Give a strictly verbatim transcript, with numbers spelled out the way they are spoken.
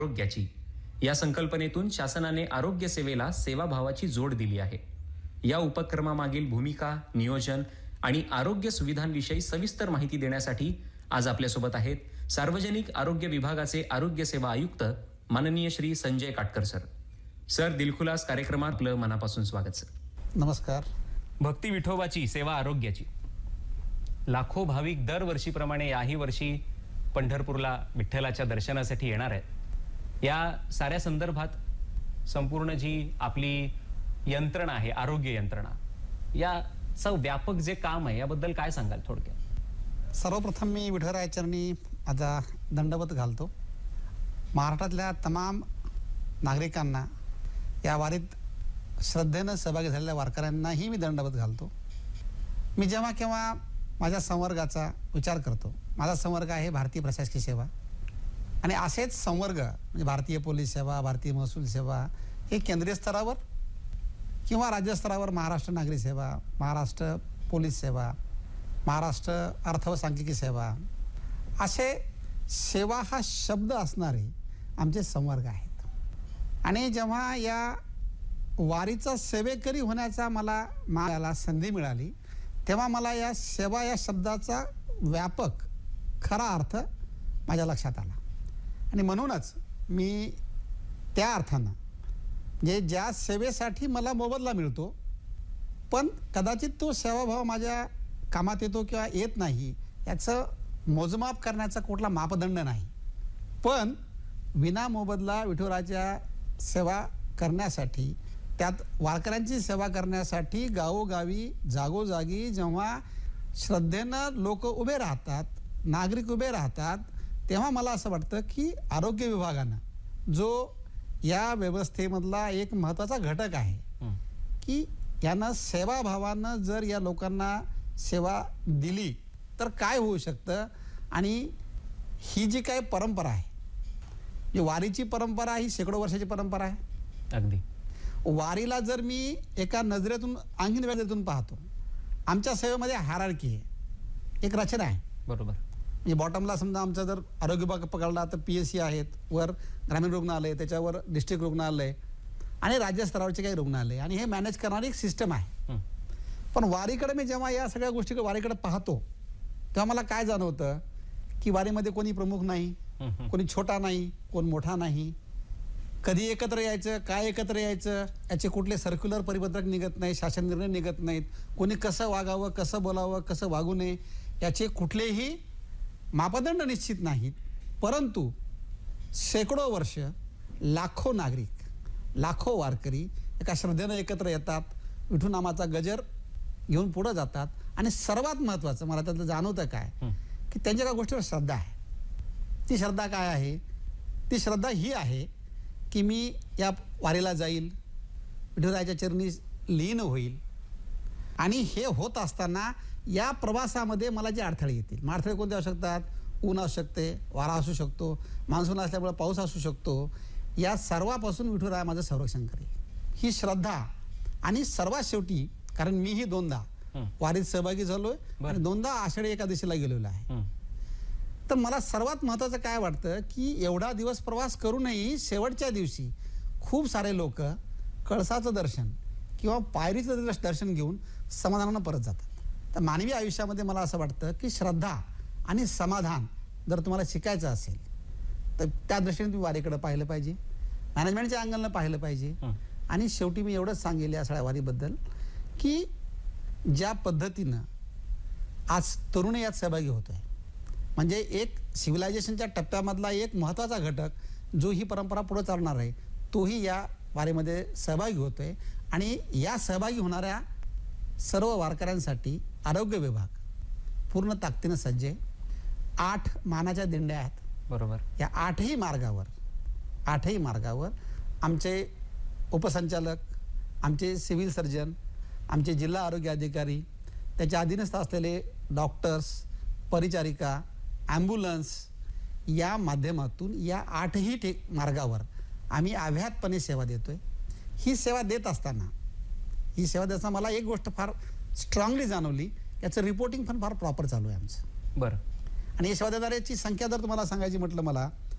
आरोग्याची या संकल्पनेतून शासनाने आरोग्य सेवेला सेवाभावाची जोड दिली आहे. या उपक्रमामागील भूमिका, नियोजन आणि आरोग्य सुविधांविषयी सविस्तर माहिती देण्यासाठी आज आपल्यासोबत आहेत सार्वजनिक आरोग्य विभागाचे आरोग्य सेवा आयुक्त माननीय श्री संजय काटकर सर. सर, दिलखुलास कार्यक्रमात आपलं मनापासून स्वागत सर. नमस्कार. भक्ती विठोबाची सेवा आरोग्याची. लाखो भाविक दरवर्षीप्रमाणे याही वर्षी पंढरपूरला विठ्ठलाच्या दर्शनासाठी येणार आहेत. या साऱ्या संदर्भात संपूर्ण जी आपली यंत्रणा आहे, आरोग्य यंत्रणा, याचं व्यापक जे काम आहे याबद्दल काय सांगाल थोडक्यात? सर्वप्रथम मी विठुराया चरणी आता दंडवत घालतो. महाराष्ट्रातल्या तमाम नागरिकांना, या वारीत श्रद्धेनं सहभागी झालेल्या वारकऱ्यांनाही मी दंडवत घालतो. मी जेव्हा केव्हा माझ्या संवर्गाचा विचार करतो, माझा संवर्ग आहे भारतीय प्रशासकीय सेवा, आणि असेच संवर्ग म्हणजे भारतीय पोलीस सेवा, भारतीय महसूल सेवा, हे केंद्रीय स्तरावर किंवा राज्य स्तरावर महाराष्ट्र नागरी सेवा, महाराष्ट्र पोलीस सेवा, महाराष्ट्र अर्थ व सांख्यिकी सेवा, असे सेवा हा शब्द असणारे आमचे संवर्ग आहेत. आणि जेव्हा या वारीचा सेवेकरी होण्याचा मला मला संधी मिळाली, तेव्हा मला या सेवा या शब्दाचा व्यापक खरा अर्थ माझ्या लक्षात आला. आणि म्हणूनच मी त्या अर्थानं म्हणजे ज्या सेवेसाठी मला मोबदला मिळतो, पण कदाचित तो सेवाभाव माझ्या कामात येतो किंवा येत नाही, याचं मोजमाप करण्याचा कुठला मापदंड नाही. पण विना मोबदला विठुरायाच्या सेवा करण्यासाठी, त्यात वारकऱ्यांची सेवा करण्यासाठी गावोगावी जागोजागी जेव्हा श्रद्धेनं लोक उभे राहतात, नागरिक उभे राहतात, तेव्हा मला असं वाटतं की आरोग्य विभागानं जो या व्यवस्थेमधला एक महत्त्वाचा घटक आहे, की यानं सेवाभावानं जर या लोकांना सेवा दिली तर काय होऊ शकतं. आणि ही जी काही परंपरा आहे, जी वारीची परंपरा, ही शेकडो वर्षाची परंपरा आहे. अगदी. वारीला जर मी एका नजरेतून, आणखीन नजरेतून पाहतो, आमच्या सेवेमध्ये हायरार्की आहे, एक रचना आहे. बरोबर. म्हणजे बॉटमला समजा आमचा जर आरोग्य विभाग पकडला तर पी एस सी आहेत, वर ग्रामीण रुग्णालय, त्याच्यावर डिस्ट्रिक्ट रुग्णालय आणि राज्य स्तरावरचे काही रुग्णालय, आणि हे मॅनेज करणारी एक सिस्टम आहे. पण वारीकडे मी जेव्हा या सगळ्या गोष्टीकडे वारीकडे पाहतो, तेव्हा मला काय जाणवतं की वारीमध्ये कोणी प्रमुख नाही, कोणी छोटा नाही, कोण मोठा नाही. कधी एकत्र यायचं, काय एकत्र यायचं, याचे कुठले सर्क्युलर परिपत्रक निघत नाही, शासन निर्णय निघत नाहीत. कोणी कसं वागावं, कसं बोलावं, कसं वागू नये, याचे कुठलेही मापदंड निश्चित नाहीत. परंतु शेकडो वर्ष लाखो नागरिक, लाखो वारकरी एका श्रद्धेनं एकत्र येतात, विठू नामाचा गजर घेऊन पुढं जातात. आणि सर्वात महत्त्वाचं मला त्यातलं जाणवतं काय, की त्यांच्या एका गोष्टीवर श्रद्धा आहे. ती श्रद्धा काय आहे? ती श्रद्धा ही आहे की मी या वारीला जाईल, विठुरायाच्या चरणी लीन होईल, आणि हे होत असताना या प्रवासामध्ये मला जे अडथळे येतील, मग अडथळे कोणते असू शकतात? ऊन असू शकते, वारा असू शकतो, मान्सून असल्यामुळे पाऊस असू शकतो. या सर्वापासून विठुराया माझं संरक्षण करेल, ही श्रद्धा. आणि सर्वात शेवटी, कारण मीही दोनदा वारीत सहभागी झालोय आणि दोनदा आषाढी एकादशीला गेलेलो आहे, तर मला सर्वात महत्त्वाचं काय वाटतं की एवढा दिवस प्रवास करूनही शेवटच्या दिवशी खूप सारे लोक कळसाचं दर्शन किंवा पायरीचं दर्शन घेऊन समाधानानं परत जातात. तर मानवी आयुष्यामध्ये मला असं वाटतं की श्रद्धा आणि समाधान जर तुम्हाला शिकायचं असेल तर त्या दृष्टीने तुम्ही वारीकडे पाहिलं पाहिजे, मॅनेजमेंटच्या अँगलनं पाहिलं पाहिजे. आणि शेवटी मी एवढंच सांगेल या सगळ्या वारीबद्दल की ज्या पद्धतीनं आज तरुण यात सहभागी होतोय, म्हणजे एक सिव्हिलायझेशनच्या टप्प्यामधला एक महत्त्वाचा घटक जो ही परंपरा पुढे चालणार आहे, तोही या वारीमध्ये सहभागी होतोय. आणि या सहभागी होणाऱ्या सर्व वारकऱ्यांसाठी आरोग्य विभाग पूर्ण ताकदीनं सज्ज आहे. आठ मानाच्या दिंड्या आहेत. बरोबर. या आठही मार्गावर आठही मार्गावर आमचे उपसंचालक, आमचे सिव्हिल सर्जन, आमचे जिल्हा आरोग्य अधिकारी, त्याच्या अधीनस्थ असलेले डॉक्टर्स, परिचारिका, ॲम्ब्युलन्स, या माध्यमातून या आठही टे मार्गावर आम्ही अव्याहतपणे सेवा देतोय. ही सेवा देत असताना ही सेवा देत असताना मला एक गोष्ट फार स्ट्रॉंगली जाणवली, याचं रिपोर्टिंग पण फार प्रॉपर चालू आहे आमचं. बरं. आणि सेवा देणाऱ्याची संख्या जर तुम्हाला सांगायची म्हटलं मला